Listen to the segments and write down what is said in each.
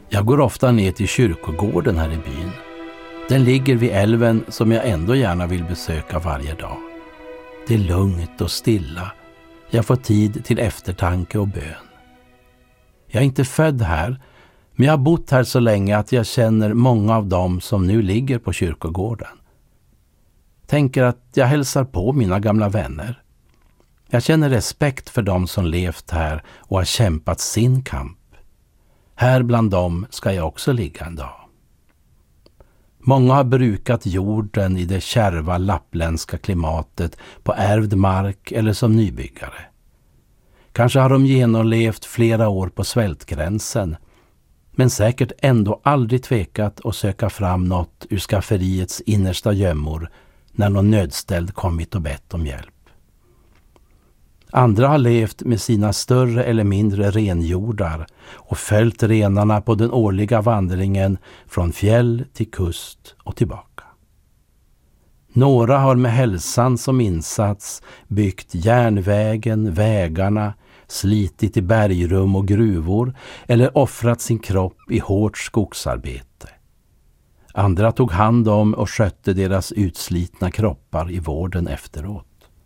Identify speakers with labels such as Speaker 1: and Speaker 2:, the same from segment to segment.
Speaker 1: Jag går ofta ner till kyrkogården här i byn. Den ligger vid älven som jag ändå gärna vill besöka varje dag. Det är lugnt och stilla. Jag får tid till eftertanke och bön. Jag är inte född här, men jag har bott här så länge att jag känner många av dem som nu ligger på kyrkogården. Tänker att jag hälsar på mina gamla vänner. Jag känner respekt för dem som levt här och har kämpat sin kamp. Här bland dem ska jag också ligga en dag. Många har brukat jorden i det kärva lappländska klimatet på ärvd mark eller som nybyggare. Kanske har de genomlevt flera år på svältgränsen, men säkert ändå aldrig tvekat att söka fram något ur skafferiets innersta gömmor när någon nödställd kommit och bett om hjälp. Andra har levt med sina större eller mindre renjordar och följt renarna på den årliga vandringen från fjäll till kust och tillbaka. Några har med hälsan som insats byggt järnvägen, vägarna, slitit i bergrum och gruvor eller offrat sin kropp i hårt skogsarbete. Andra tog hand om och skötte deras utslitna kroppar i vården efteråt.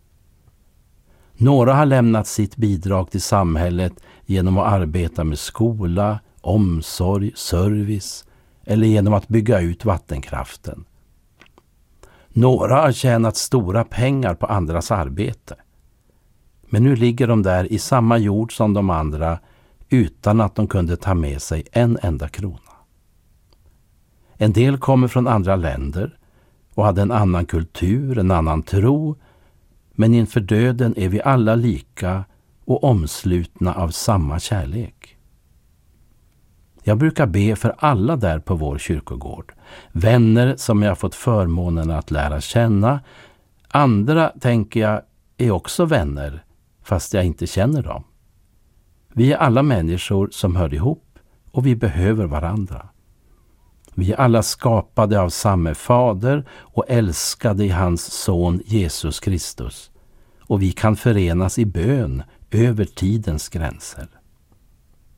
Speaker 1: Några har lämnat sitt bidrag till samhället genom att arbeta med skola, omsorg, service eller genom att bygga ut vattenkraften. Några har tjänat stora pengar på andras arbete. Men nu ligger de där i samma jord som de andra utan att de kunde ta med sig en enda krona. En del kommer från andra länder och hade en annan kultur, en annan tro, men inför döden är vi alla lika och omslutna av samma kärlek. Jag brukar be för alla där på vår kyrkogård, vänner som jag fått förmånen att lära känna. Andra, tänker jag, är också vänner, fast jag inte känner dem. Vi är alla människor som hör ihop och vi behöver varandra. Vi är alla skapade av samme fader och älskade i hans son Jesus Kristus. Och vi kan förenas i bön över tidens gränser.